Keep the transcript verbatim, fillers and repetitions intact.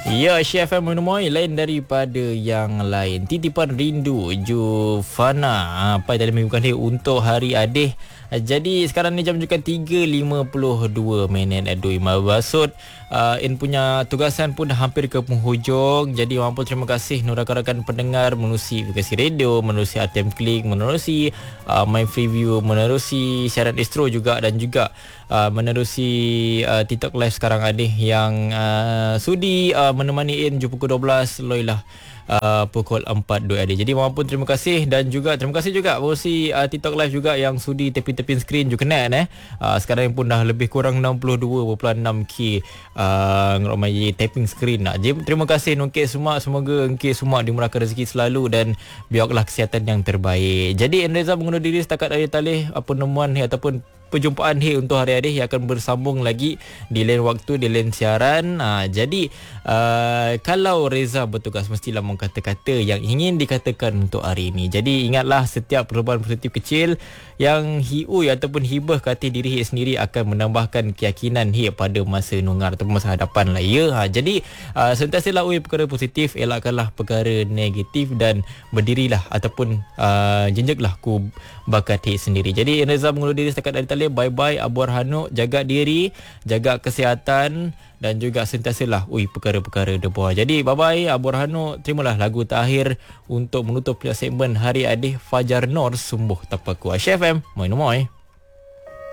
Ya, Chef M Menemui lain daripada yang lain. Titipan rindu Jufana. Apa yang tadi bukan dia untuk hari Adih. Jadi sekarang ni jam juga tiga lima puluh dua minit Adui Mabasud. Uh, In punya tugasan pun dah hampir ke penghujung. Jadi mampu terima kasih rakan-rakan pendengar menerusi aplikasi radio, menerusi R T M Klik, menerusi uh, My Freeview, menerusi siaran Astro juga, dan juga uh, menerusi uh, TikTok Live sekarang Adih yang uh, sudi uh, menemani In jumpa pukul dua belas loilah uh, pukul empat dua Adih. Jadi mohon pun terima kasih, dan juga terima kasih juga menerusi uh, TikTok Live juga yang sudi tepi-tepi skrin juga net eh. Uh, sekarang pun dah lebih kurang enam puluh dua perpuluhan enam K uh, ngeromai tapping screen nak. Jadi terima kasih Nungkit semua, semoga Nungkit semua dimurahkan rezeki selalu dan biarlah kesihatan yang terbaik. Jadi Enreza mengundur diri setakat dari talih penemuan ataupun perjumpaan he untuk hari Adih yang akan bersambung lagi di lain waktu, di lain siaran. Ha, jadi uh, kalau Reza bertugas mestilah mau kata-kata yang ingin dikatakan untuk hari ini. Jadi ingatlah setiap perubahan positif kecil yang hiui ataupun hibah ke hati diri he sendiri akan menambahkan keyakinan he pada masa nungar ataupun masa hadapan lah ya. Ha, jadi uh, sentiasalah ui perkara positif, elakkanlah perkara negatif dan berdirilah ataupun uh, jenjeklah ku bakat he sendiri. Jadi Reza mengundur diri setakat dari tali. Bye-bye Abu Arhanuk. Jaga diri, jaga kesihatan, dan juga sentiasalah ui perkara-perkara debuah. Jadi bye-bye Abu Arhanuk. Terimalah lagu terakhir untuk menutup segmen Hari Adih, Fajar Nur Sumbuh Tapaku. Chef M Moi Moi.